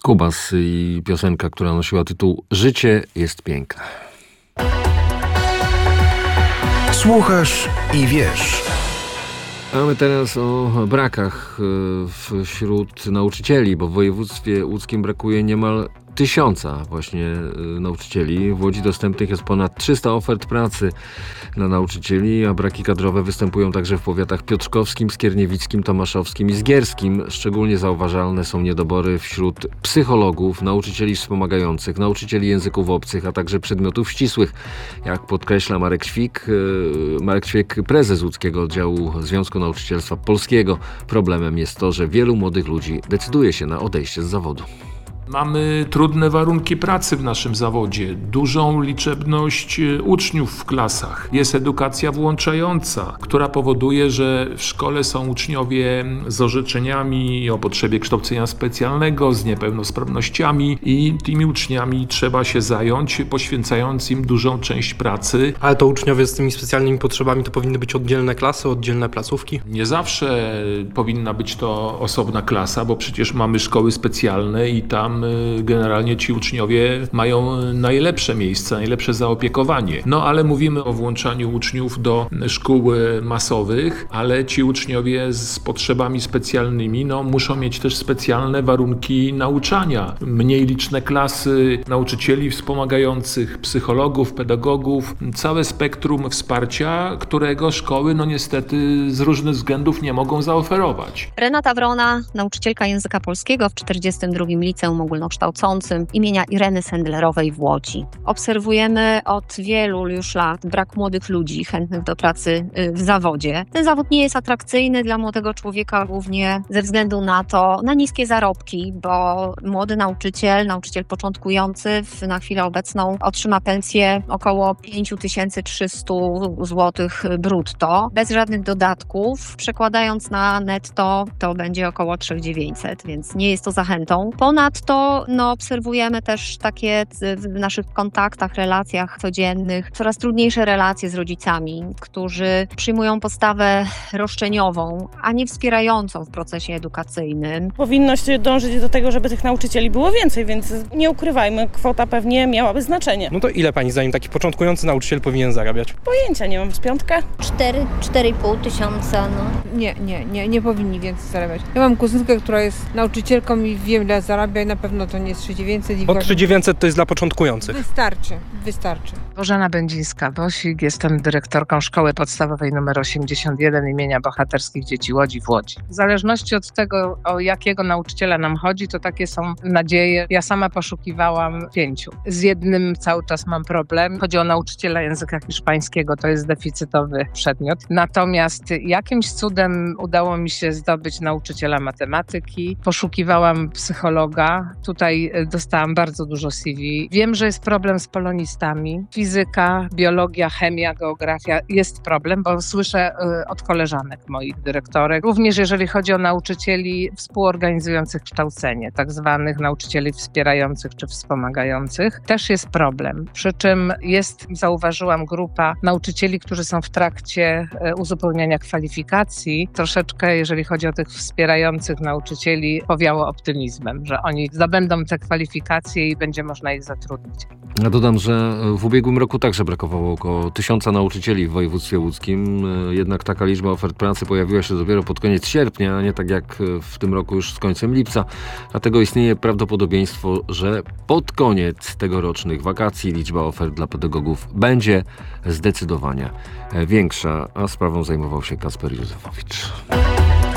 Kubas i piosenka, która nosiła tytuł Życie jest piękne. Słuchasz i wiesz. A my teraz o brakach wśród nauczycieli, bo w województwie łódzkim brakuje niemal 1000 właśnie nauczycieli. W Łodzi dostępnych jest ponad 300 ofert pracy dla nauczycieli, a braki kadrowe występują także w powiatach piotrkowskim, skierniewickim, tomaszowskim i zgierskim. Szczególnie zauważalne są niedobory wśród psychologów, nauczycieli wspomagających, nauczycieli języków obcych, a także przedmiotów ścisłych. Jak podkreśla Marek Ćwik, prezes łódzkiego oddziału Związku Nauczycielstwa Polskiego, problemem jest to, że wielu młodych ludzi decyduje się na odejście z zawodu. Mamy trudne warunki pracy w naszym zawodzie, dużą liczebność uczniów w klasach. Jest edukacja włączająca, która powoduje, że w szkole są uczniowie z orzeczeniami o potrzebie kształcenia specjalnego, z niepełnosprawnościami i tymi uczniami trzeba się zająć, poświęcając im dużą część pracy. Ale to uczniowie z tymi specjalnymi potrzebami to powinny być oddzielne klasy, oddzielne placówki? Nie zawsze powinna być to osobna klasa, bo przecież mamy szkoły specjalne i tam generalnie ci uczniowie mają najlepsze miejsca, najlepsze zaopiekowanie. No ale mówimy o włączaniu uczniów do szkół masowych, ale ci uczniowie z potrzebami specjalnymi muszą mieć też specjalne warunki nauczania. Mniej liczne klasy, nauczycieli wspomagających, psychologów, pedagogów, całe spektrum wsparcia, którego szkoły niestety z różnych względów nie mogą zaoferować. Renata Wrona, nauczycielka języka polskiego w 42. Liceum Ogólnokształcącym imienia Ireny Sendlerowej w Łodzi. Obserwujemy od wielu już lat brak młodych ludzi chętnych do pracy w zawodzie. Ten zawód nie jest atrakcyjny dla młodego człowieka głównie ze względu na niskie zarobki, bo młody nauczyciel początkujący na chwilę obecną otrzyma pensję około 5300 zł brutto, bez żadnych dodatków. Przekładając na netto to będzie około 3900, więc nie jest to zachętą. Ponadto obserwujemy też takie w naszych kontaktach, relacjach codziennych coraz trudniejsze relacje z rodzicami, którzy przyjmują postawę roszczeniową, a nie wspierającą w procesie edukacyjnym. Powinno się dążyć do tego, żeby tych nauczycieli było więcej, więc nie ukrywajmy, kwota pewnie miałaby znaczenie. No to ile pani zdaniem taki początkujący nauczyciel powinien zarabiać? Pojęcia nie mam, z 5? 4,5 tysiąca, Nie powinni więcej zarabiać. Ja mam kuzynkę, która jest nauczycielką i wiem, ile zarabia i na pewno to nie jest 3900. Bo 3900 to jest dla początkujących. Wystarczy. Bożena Będzińska-Bosik, jestem dyrektorką Szkoły Podstawowej nr 81 imienia Bohaterskich Dzieci Łodzi w Łodzi. W zależności od tego, o jakiego nauczyciela nam chodzi, to takie są nadzieje. Ja sama poszukiwałam 5. Z jednym cały czas mam problem. Chodzi o nauczyciela języka hiszpańskiego, to jest deficytowy przedmiot. Natomiast jakimś cudem udało mi się zdobyć nauczyciela matematyki. Poszukiwałam psychologa. Tutaj dostałam bardzo dużo CV. Wiem, że jest problem z polonistami. Fizyka, biologia, chemia, geografia jest problem, bo słyszę od koleżanek moich dyrektorek. Również jeżeli chodzi o nauczycieli współorganizujących kształcenie, tak zwanych nauczycieli wspierających czy wspomagających, też jest problem. Przy czym zauważyłam grupa nauczycieli, którzy są w trakcie uzupełniania kwalifikacji. Troszeczkę, jeżeli chodzi o tych wspierających nauczycieli, powiało optymizmem, że oni zdobędą te kwalifikacje i będzie można ich zatrudnić. Ja dodam, że w ubiegłym roku także brakowało około 1000 nauczycieli w województwie łódzkim. Jednak taka liczba ofert pracy pojawiła się dopiero pod koniec sierpnia, a nie tak jak w tym roku już z końcem lipca. Dlatego istnieje prawdopodobieństwo, że pod koniec tegorocznych wakacji liczba ofert dla pedagogów będzie zdecydowanie większa, a sprawą zajmował się Kacper Józefowicz.